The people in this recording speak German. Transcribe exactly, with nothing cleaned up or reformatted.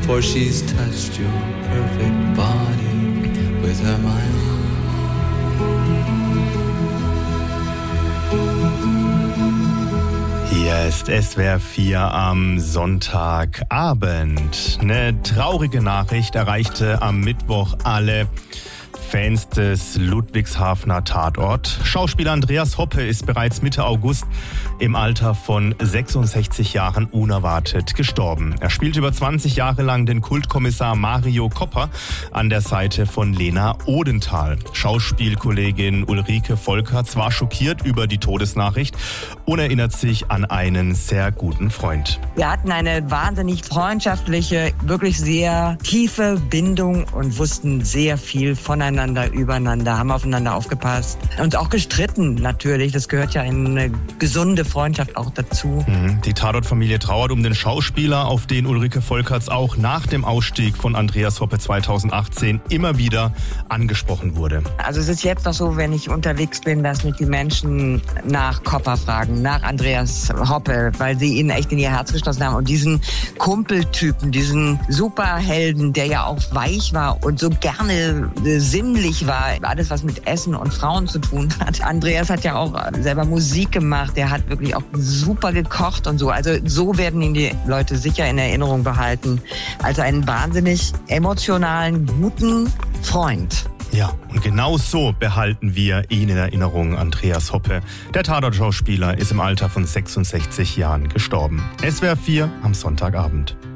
for she's touched your perfect body with her mind. Hier ist S W R vier am Sonntagabend. Eine traurige Nachricht erreichte am Mittwoch alle Fans des Ludwigshafener Tatort. Schauspieler Andreas Hoppe ist bereits Mitte August im Alter von sechsundsechzig Jahren unerwartet gestorben. Er spielte über zwanzig Jahre lang den Kultkommissar Mario Kopper an der Seite von Lena Odenthal. Schauspielkollegin Ulrike Volkerts war schockiert über die Todesnachricht und erinnert sich an einen sehr guten Freund. Wir hatten eine wahnsinnig freundschaftliche, wirklich sehr tiefe Bindung und wussten sehr viel voneinander, übereinander, haben aufeinander aufgepasst. Uns auch gestritten natürlich, das gehört ja in eine gesunde Freundschaft auch dazu. Die Tatort-Familie trauert um den Schauspieler, auf den Ulrike Volkerts auch nach dem Ausstieg von Andreas Hoppe zweitausendachtzehn immer wieder angesprochen wurde. Also es ist jetzt noch so, wenn ich unterwegs bin, dass mich die Menschen nach Kopper fragen, nach Andreas Hoppe, weil sie ihn echt in ihr Herz geschlossen haben. Und diesen Kumpeltypen, diesen Superhelden, der ja auch weich war und so gerne äh, sinnlich war, alles was mit Essen und Frauen zu tun hat. Andreas hat ja auch selber Musik gemacht, der hat wirklich auch super gekocht und so. Also so werden ihn die Leute sicher in Erinnerung behalten. Also einen wahnsinnig emotionalen, guten Freund. Ja, und genau so behalten wir ihn in Erinnerung. Andreas Hoppe, der Tatort-Schauspieler, ist im Alter von sechsundsechzig Jahren gestorben. S W R vier am Sonntagabend.